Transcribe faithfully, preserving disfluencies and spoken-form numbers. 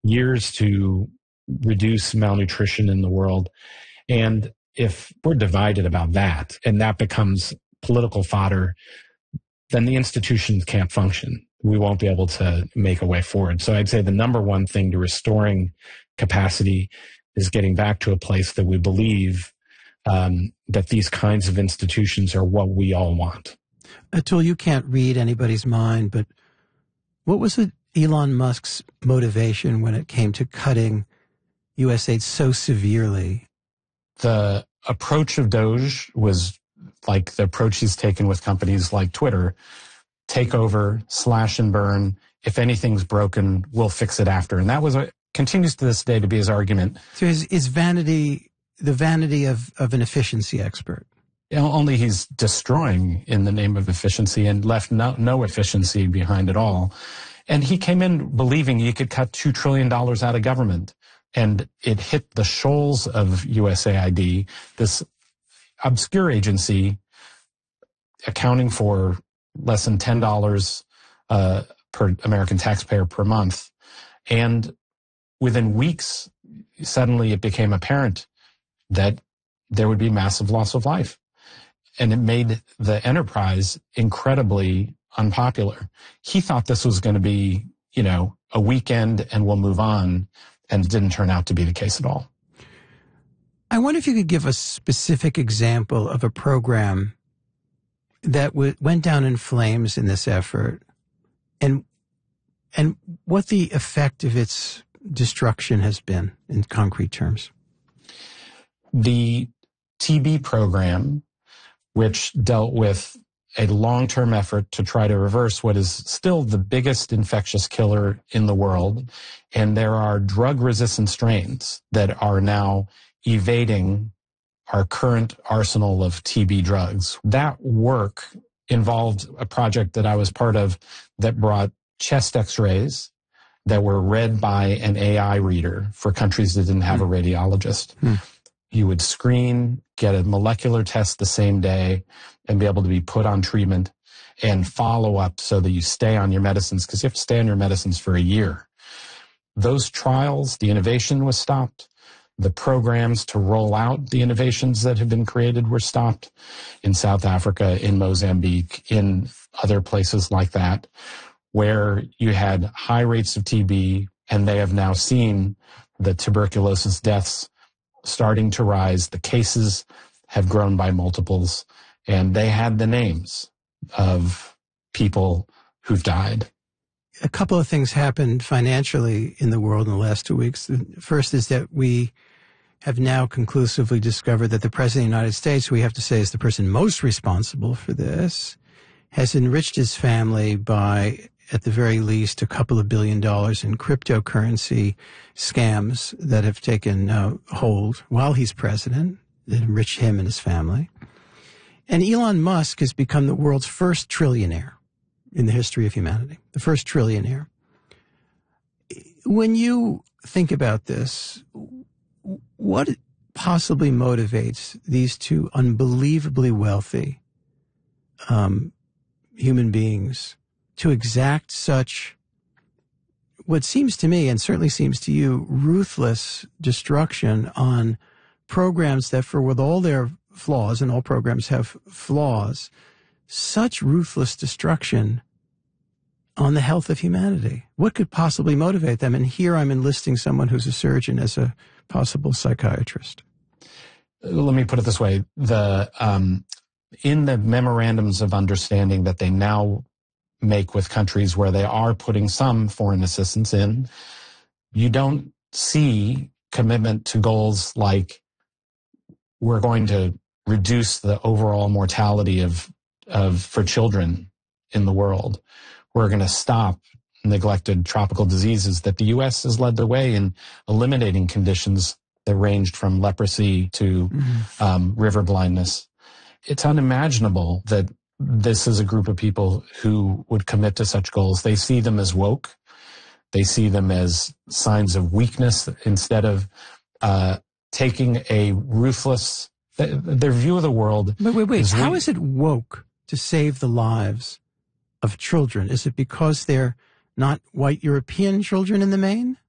years to reduce malnutrition in the world. And if we're divided about that and that becomes political fodder, then the institutions can't function. We won't be able to make a way forward. So I'd say the number one thing to restoring capacity is getting back to a place that we believe um, that these kinds of institutions are what we all want. Atul, you can't read anybody's mind, but what was it, Elon Musk's motivation when it came to cutting U S aid so severely? The approach of Doge was like the approach he's taken with companies like Twitter. Take over, slash and burn. If anything's broken, we'll fix it after. And that was a, continues to this day to be his argument. So is, is vanity the vanity of, of an efficiency expert? You know, only he's destroying in the name of efficiency and left no, no efficiency behind at all. And he came in believing he could cut two trillion dollars out of government. And it hit the shoals of U S A I D, this obscure agency accounting for less than ten dollars uh, per American taxpayer per month. And within weeks, suddenly it became apparent that there would be massive loss of life. And it made the enterprise incredibly unpopular. He thought this was going to be, you know, a weekend and we'll move on, and it didn't turn out to be the case at all. I wonder if you could give a specific example of a program that w- went down in flames in this effort, and and what the effect of its destruction has been in concrete terms. The T B program, which dealt with a long-term effort to try to reverse what is still the biggest infectious killer in the world, and there are drug-resistant strains that are now evading our current arsenal of T B drugs. That work involved a project that I was part of that brought chest x-rays that were read by an A I reader for countries that didn't have a radiologist. Hmm. You would screen, get a molecular test the same day, and be able to be put on treatment and follow up so that you stay on your medicines, because you have to stay on your medicines for a year. Those trials, the innovation was stopped. The programs to roll out the innovations that have been created were stopped in South Africa, in Mozambique, in other places like that, where you had high rates of T B, and they have now seen the tuberculosis deaths starting to rise. The cases have grown by multiples, and they had the names of people who've died. A couple of things happened financially in the world in the last two weeks. The first is that we have now conclusively discovered that the President of the United States, who we have to say is the person most responsible for this, has enriched his family by, at the very least, a couple of billion dollars in cryptocurrency scams that have taken uh, hold while he's president, that enrich him and his family. And Elon Musk has become the world's first trillionaire in the history of humanity, the first trillionaire. When you think about this, what possibly motivates these two unbelievably wealthy um, human beings to exact such, what seems to me, and certainly seems to you, ruthless destruction on programs that, for with all their flaws, and all programs have flaws, such ruthless destruction on the health of humanity? What could possibly motivate them? And here I'm enlisting someone who's a surgeon as a possible psychiatrist. Let me put it this way. The um, in the memorandums of understanding that they now make with countries where they are putting some foreign assistance in, you don't see commitment to goals like we're going to reduce the overall mortality of of for children in the world. We're going to stop neglected tropical diseases, that the U S has led the way in eliminating conditions that ranged from leprosy to mm-hmm. um, river blindness. It's unimaginable that this is a group of people who would commit to such goals. They see them as woke. They see them as signs of weakness instead of uh, taking a ruthless, their view of the world. Wait, wait, wait. Is How we- is it woke to save the lives of children? Is it because they're not white European children in the main?